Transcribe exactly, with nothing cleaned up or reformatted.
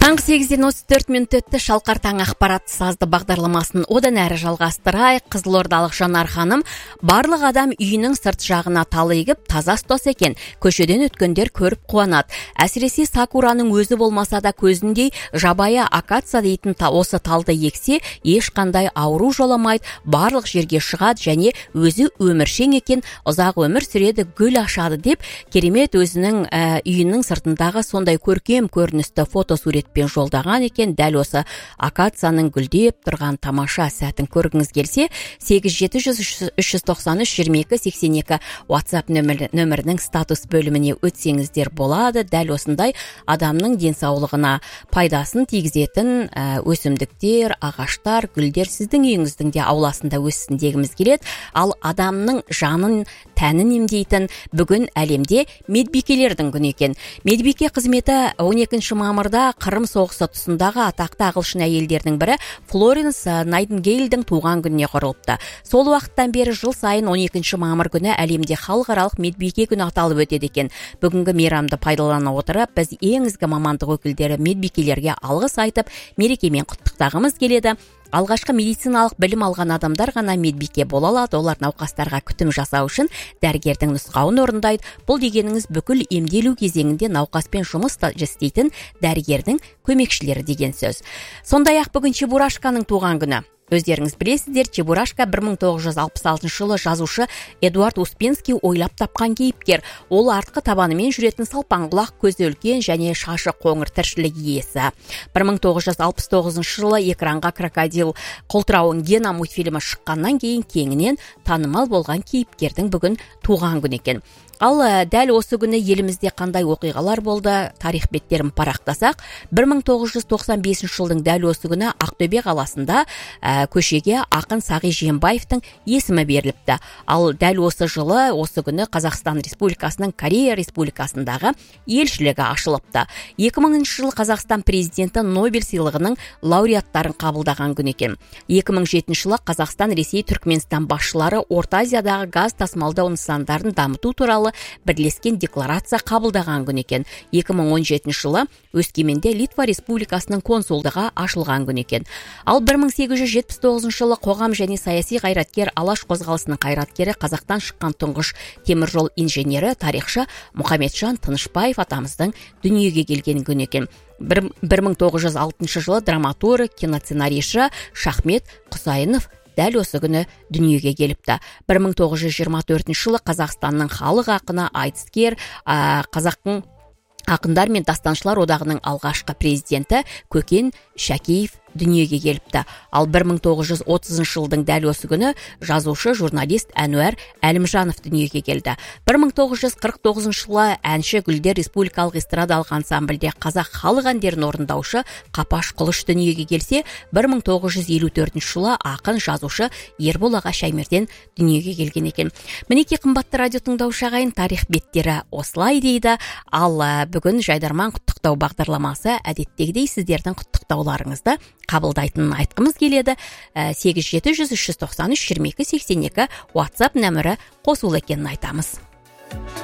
Таңғы сегізден отыз төрт минут өтті. Шалқар таң ақпарат сазды бағдарламасын одан әрі жалғастырайық. Қызылордалық Жанар ханым: барлық адам үйінің сырт жағына тал егіп, таза ұстаса екен. Көшеден өткендер көріп қуанады. Әсіресе сакураның өзі болмаса да көзіндей жабайы акация дейтін осы талды ексе, ешқандай ауру жоламайды, барлық жерге шығады және өзі өміршең екен, ұзақ өмір сүреді, гүл ашады деп керемет өзінің ә, үйінің сыртындағы сондай көркем көріністі фотосурет пен жолдаған екен. Дәл осы акацияның гүлдеп тұрған тамаша сәтін көргіңіз келсе, сегіз жеті жүз үш жүз тоқсан үш жиырма екі сексен екі WhatsApp нөмір, нөмірінің статус бөліміне өтсеңіздер болады. Дәл осындай адамның денсаулығына пайдасын тигізетін ә, өсімдіктер, ағаштар, гүлдер сіздің үйіңіздің де ауласында өссін дегіміз келеді. Ал адамның жанын, тәнін емдейтін бүгін әлемде медбикелердің күні екен. Медбике қызметі он екінші мамырда Қырым соғысы тұсындағы атақты ағылшын әйелдердің бірі Флоренс Найтингейлдің туған күніне құрылыпты. Сол уақыттан бері жыл сайын он екінші мамыр күні әлемде халықаралық медбике күні аталып өтеді екен. Бүгінгі мейрамды пайдалана отырып, біз ең ізгі мамандық өкілдері медбикелерге алғыс айтып, мерекемен құттықтағымыз келеді. Алғашқы медициналық білім алған адамдар ғана медбике бола алады. Олар науқастарға күтім жасау үшін дәрігердің нұсқауын орындайды. Бұл дегеніңіз бүкіл емделу кезеңінде науқаспен жұмыс істейтін дәрігердің көмекшілері деген сөз. Сондай-ақ бүгін Чебурашканың туған күні. Өздеріңіз білесіздер, Чебурашка бір мың тоғыз жүз алпыс алтыншы жылы жазушы Эдуард Успенский ойлап тапқан кейіпкер. Ол артқы табанымен жүретін салпаңқұлақ, көзі үлкен және шашы қоңыр тіршілік иесі. бір мың тоғыз жүз алпыс тоғызыншы жылы экранға крокодил қолтырауын Гена мультфильмі шыққаннан кейін кеңінен танымал болған кейіпкердің бүгін туған күні екен. Ал дәл осы күні елімізде қандай оқиғалар болды, тарих беттерін парақтасақ, бір мың тоғыз жүз тоқсан бесінші жылдың дәл осы күні Ақтөбе қаласында ә, көшеге ақын Сағи Жиенбаевтың есімі беріліпті. Ал дәл осы жылы, осы күні Қазақстан Республикасының Корея Республикасындағы елшілігі ашылыпты. екі мыңыншы жыл Қазақстан президенті Нобель сыйлығының лауреаттарын қабылдаған күн екен. екі мың жетінші жылы Қазақстан, Ресей, Түркменстан басшылары Орта Азиядағы газ тасымалдау нысандарын дамыту туралы бірлескен декларация қабылдаған күн екен. екі мың он жетінші жылы Өскеменде Литва Республикасының консулдығы ашылған күн екен. Ал бір мың сегіз жүз жетпіс тоғызыншы жылы қоғам және саяси қайраткер, Алаш қозғалысының қайраткері, Қазақтан шыққан тұңғыш теміржол инженері, тарихшы Мұхамеджан Тынышбаев атамыздың дүниеге келген күн екен. бір мың тоғыз жүз алтыншы жылы драматург, киносценарийші Шахмет Құсайынов дәл осы күні дүниеге келіпті. бір мың тоғыз жүз жиырма төртінші жылы Қазақстанның халық ақыны, айтыскер, қазақтың ақындар мен дастаншылар одағының алғашқы президенті Көкен Шәкеев дүниеге келіпті. Ал бір мың тоғыз жүз отызыншы жылдың дәл осы күні жазушы, журналист Әнуар Әлімжанов дүниеге келді. бір мың тоғыз жүз қырық тоғызыншы жылы әнші Гүлдер республикалық эстрадалық ансамбльде қазақ халық әндерін орындаушы Қапаш Құлыш дүниеге келсе, бір мың тоғыз жүз елу төртінші жылы ақын, жазушы Ербол Аға Шаймерден дүниеге келген екен. Мінеки қымбатты радио тыңдаушы ағайын, тарих беттері осылай дейді. Ал бүгін Жайдарман құттықтау бағдарламасы әдеттегідей сіздердің құттықтауларыңызды қабылдайтынын айтқымыз келеді. сегіз жеті жүз үш жүз тоқсан үш жиырма екі сексен екі WhatsApp нөмірі қосулы екенін айтамыз.